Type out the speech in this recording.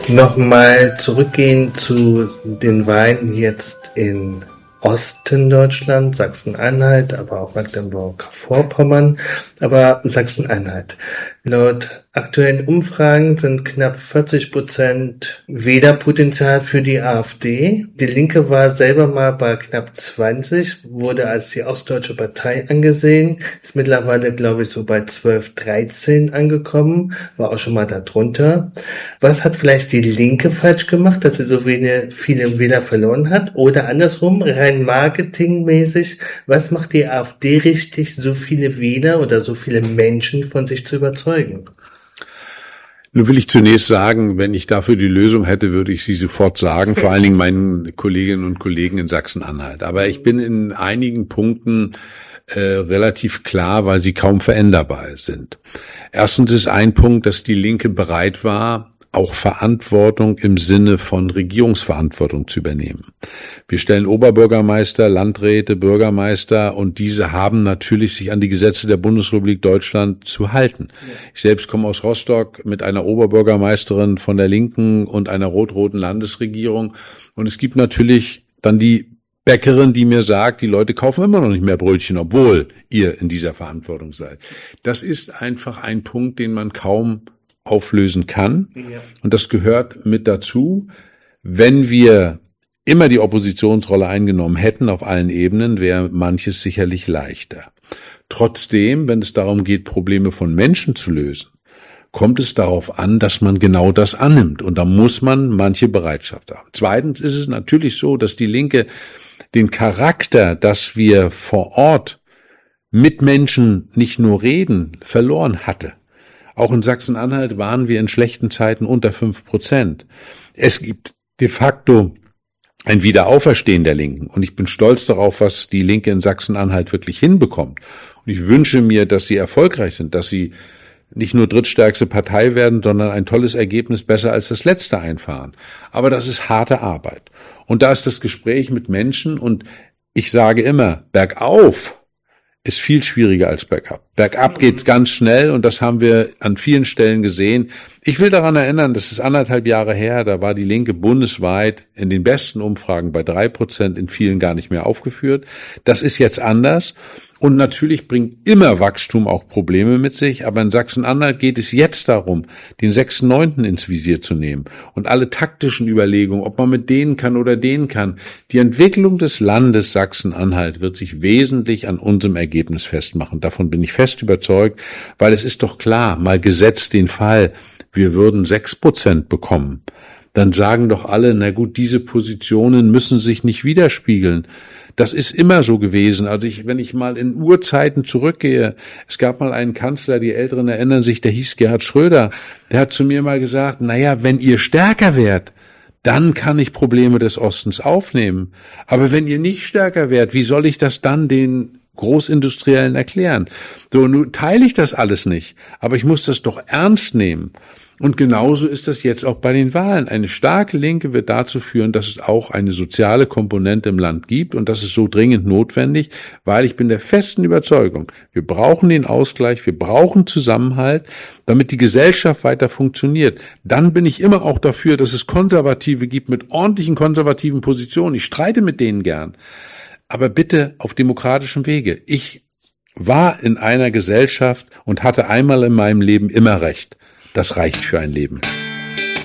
Nochmal zurückgehen zu den Wahlen jetzt in Osten Deutschland, Sachsen-Anhalt, aber auch Mecklenburg-Vorpommern, aber Sachsen-Anhalt. Laut aktuellen Umfragen sind knapp 40% Wählerpotenzial für die AfD. Die Linke war selber mal bei knapp 20, wurde als die Ostdeutsche Partei angesehen, ist mittlerweile, glaube ich, so bei 12, 13 angekommen, war auch schon mal da drunter. Was hat vielleicht die Linke falsch gemacht, dass sie so viele Wähler verloren hat? Oder andersrum, rein marketingmäßig, was macht die AfD richtig, so viele Wähler oder so viele Menschen von sich zu überzeugen? Nun will ich zunächst sagen, wenn ich dafür die Lösung hätte, würde ich sie sofort sagen, vor allen Dingen meinen Kolleginnen und Kollegen in Sachsen-Anhalt. Aber ich bin in einigen Punkten relativ klar, weil sie kaum veränderbar sind. Erstens ist ein Punkt, dass die Linke bereit war, auch Verantwortung im Sinne von Regierungsverantwortung zu übernehmen. Wir stellen Oberbürgermeister, Landräte, Bürgermeister und diese haben natürlich sich an die Gesetze der Bundesrepublik Deutschland zu halten. Ich selbst komme aus Rostock mit einer Oberbürgermeisterin von der Linken und einer rot-roten Landesregierung und es gibt natürlich dann die Bäckerin, die mir sagt, die Leute kaufen immer noch nicht mehr Brötchen, obwohl ihr in dieser Verantwortung seid. Das ist einfach ein Punkt, den man kaum auflösen kann. Ja. Und das gehört mit dazu. Wenn wir immer die Oppositionsrolle eingenommen hätten auf allen Ebenen, wäre manches sicherlich leichter. Trotzdem, wenn es darum geht, Probleme von Menschen zu lösen, kommt es darauf an, dass man genau das annimmt. Und da muss man manche Bereitschaft haben. Zweitens ist es natürlich so, dass die Linke den Charakter, dass wir vor Ort mit Menschen nicht nur reden, verloren hatte. Auch in Sachsen-Anhalt waren wir in schlechten Zeiten unter 5%. Es gibt de facto ein Wiederauferstehen der Linken. Und ich bin stolz darauf, was die Linke in Sachsen-Anhalt wirklich hinbekommt. Und ich wünsche mir, dass sie erfolgreich sind, dass sie nicht nur drittstärkste Partei werden, sondern ein tolles Ergebnis besser als das letzte einfahren. Aber das ist harte Arbeit. Und da ist das Gespräch mit Menschen und ich sage immer, bergauf ist viel schwieriger als bergab. Bergab geht's ganz schnell und das haben wir an vielen Stellen gesehen. Ich will daran erinnern, das ist 1,5 Jahre her, da war die Linke bundesweit in den besten Umfragen bei 3%, in vielen gar nicht mehr aufgeführt. Das ist jetzt anders und natürlich bringt immer Wachstum auch Probleme mit sich, aber in Sachsen-Anhalt geht es jetzt darum, den 6.9. ins Visier zu nehmen und alle taktischen Überlegungen, ob man mit denen kann oder denen kann. Die Entwicklung des Landes Sachsen-Anhalt wird sich wesentlich an unserem Ergebnis festmachen. Davon bin ich fest überzeugt, weil es ist doch klar, mal gesetzt den Fall, wir würden 6% bekommen. Dann sagen doch alle, na gut, diese Positionen müssen sich nicht widerspiegeln. Das ist immer so gewesen. Also wenn ich mal in Urzeiten zurückgehe, es gab mal einen Kanzler, die Älteren erinnern sich, der hieß Gerhard Schröder, der hat zu mir mal gesagt, naja, wenn ihr stärker wärt, dann kann ich Probleme des Ostens aufnehmen. Aber wenn ihr nicht stärker wärt, wie soll ich das dann den Großindustriellen erklären? So, nun teile ich das alles nicht, aber ich muss das doch ernst nehmen. Und genauso ist das jetzt auch bei den Wahlen. Eine starke Linke wird dazu führen, dass es auch eine soziale Komponente im Land gibt und das ist so dringend notwendig, weil ich bin der festen Überzeugung, wir brauchen den Ausgleich, wir brauchen Zusammenhalt, damit die Gesellschaft weiter funktioniert. Dann bin ich immer auch dafür, dass es Konservative gibt mit ordentlichen konservativen Positionen. Ich streite mit denen gern. Aber bitte auf demokratischem Wege. Ich war in einer Gesellschaft und hatte einmal in meinem Leben immer Recht. Das reicht für ein Leben.